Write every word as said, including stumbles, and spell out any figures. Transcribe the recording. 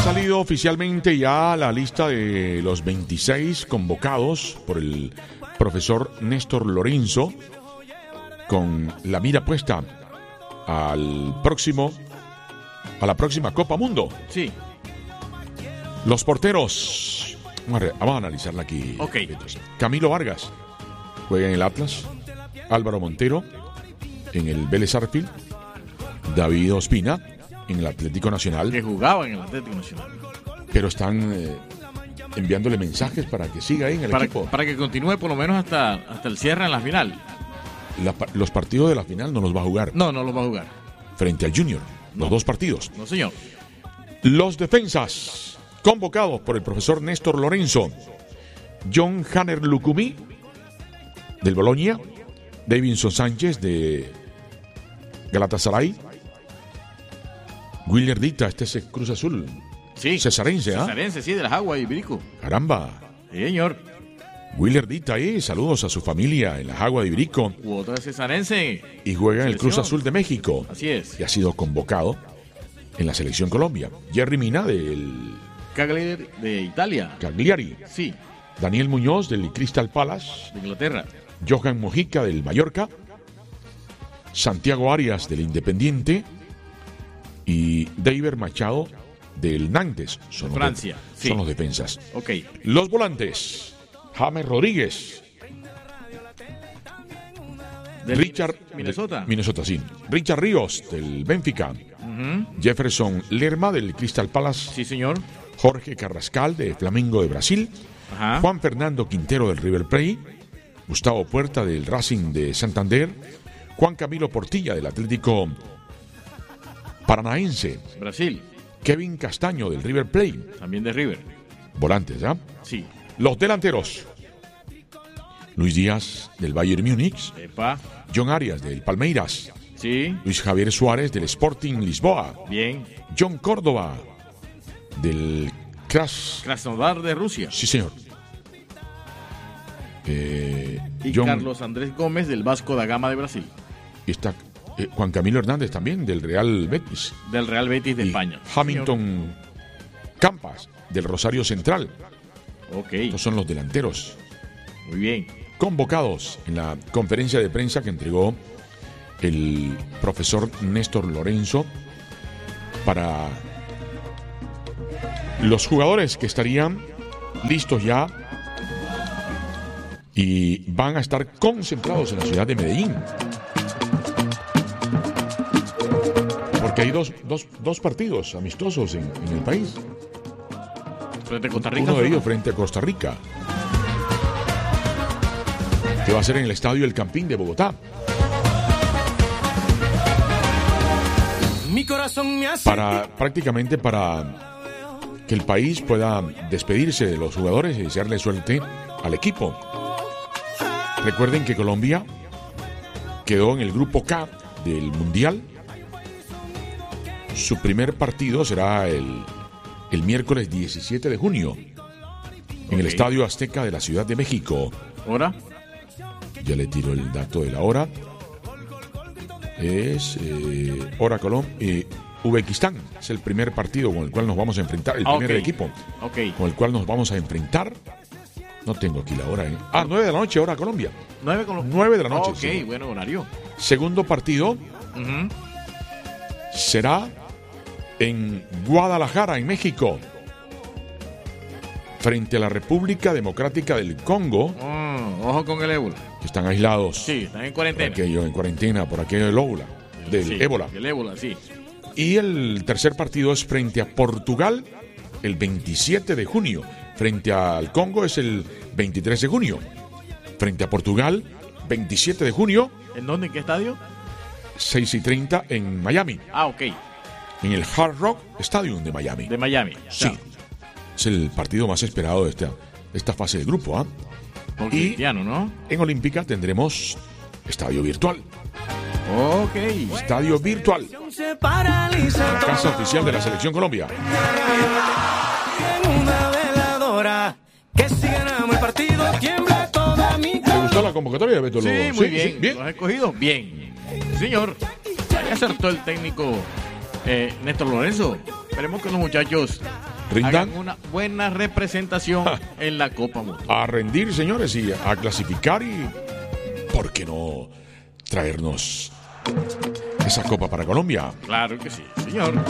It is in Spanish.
salido oficialmente ya la lista de los veintiséis convocados por el profesor Néstor Lorenzo, con la mira puesta al próximo, a la próxima Copa Mundo. Sí. Los porteros. Vamos a, vamos a analizarla aquí. Ok. Camilo Vargas juega en el Atlas. Álvaro Montero en el Vélez Sarsfield. David Ospina en el Atlético Nacional. Que jugaba en el Atlético Nacional. Pero están eh, enviándole mensajes para que siga ahí en el para, equipo. Para que continúe por lo menos hasta, hasta el cierre en la final. La, los partidos de la final no los va a jugar. No, no los va a jugar. Frente al Junior. Los No. dos partidos. No, señor. Los defensas convocados por el profesor Néstor Lorenzo. John Hanner Lucumí del Bologna. Davinson Sánchez de Galatasaray. William Dita, este es Cruz Azul. Sí. Cesarense, ¿ah? Cesarense, sí, de las aguas, Ibirico. Caramba. Sí, señor. William Dita ahí, saludos a su familia en las aguas de Ibirico. U otra cesarense. Y juega en el Cruz Selección. Azul de México. Así es. Y ha sido convocado en la selección Colombia. Jerry Mina del Cagliari de Italia. Cagliari. Sí, Daniel Muñoz del Crystal Palace. de Inglaterra. Johan Mojica del Mallorca. Santiago Arias del Independiente. Y David Machado del Nantes. Son los Francia, de- sí. Son los defensas. Ok. Los volantes. James Rodríguez. Del Richard. Minnesota. de- Minnesota, sí. Richard Ríos del Benfica. Ujú. Jefferson Lerma del Crystal Palace. Sí, señor. Jorge Carrascal de Flamengo de Brasil. Ajá. Juan Fernando Quintero del River Plate. Gustavo Puerta del Racing de Santander. Juan Camilo Portilla del Atlético Paranaense. Brasil. Kevin Castaño del River Plate. También de River. Volantes, ¿ya? Sí. Los delanteros. Luis Díaz del Bayern Múnich. Epa. John Arias del Palmeiras. Sí. Luis Javier Suárez del Sporting Lisboa. Bien. John Córdoba del Kras. Krasnodar de Rusia. Sí, señor. Eh, Y John- Carlos Andrés Gómez del Vasco da Gama de Brasil. y está eh, Juan Camilo Hernández también del Real Betis. Del Real Betis de Y España. Hamilton Campas del Rosario Central. Ok. Estos son los delanteros Muy bien. convocados en la conferencia de prensa que entregó el profesor Néstor Lorenzo para los jugadores que estarían listos ya y van a estar concentrados en la ciudad de Medellín. Porque hay dos, dos, dos partidos amistosos en, en el país. Frente a Costa Rica. Uno de ¿no? ellos frente a Costa Rica, que va a ser en el Estadio El Campín de Bogotá. Mi corazón me hace Para, prácticamente para que el país pueda despedirse de los jugadores y desearle suerte al equipo. Recuerden que Colombia quedó en el grupo K del Mundial. Su primer partido será el, el miércoles diecisiete de junio en el Ok. Estadio Azteca de la Ciudad de México. Ahora. Ya le tiro el dato de la hora. Es eh, hora Colombia. Eh, Uzbekistán es el primer partido con el cual nos vamos a enfrentar. El Ah, primer ok. equipo Ok. con el cual nos vamos a enfrentar. No tengo aquí la hora. ¿eh? Ah, nueve de la noche, hora Colombia. Nueve con los... Nueve de la noche. Ok, sí. bueno, horario. Segundo partido Ujú. será en Guadalajara, en México, frente a la República Democrática del Congo, Oh, ojo con el ébola. que están aislados. Sí, están en Por cuarentena. aquello, en cuarentena, por aquello del ébola, del Sí, ébola. Del ébola, sí. Y el tercer partido es frente a Portugal el veintisiete de junio. Frente al Congo es el veintitrés de junio. Frente a Portugal, veintisiete de junio, ¿En dónde? ¿En qué estadio? seis y treinta en Miami. Ah, ok. En el Hard Rock Stadium de Miami. De Miami. Sí. Ya. Es el partido más esperado de esta, de esta fase de grupo. ¿ah? Por Y- Cristiano, ¿no? En Olímpica tendremos estadio virtual. Ok. Estadio virtual. se paraliza La casa oficial de la Selección Colombia. en una veladora. Que si ganamos el partido tiembla toda mi ¿Te gustó la convocatoria de Beto Sí, Lobo? muy bien. bien. ¿Los has escogido? Bien. Señor. Ahí acertó el técnico eh, Néstor Lorenzo. Esperemos que los muchachos rindan. hagan una buena representación en la Copa Mundo. A rendir, señores, y a clasificar y, ¿por qué no traernos esa copa para Colombia? Claro que sí, señor.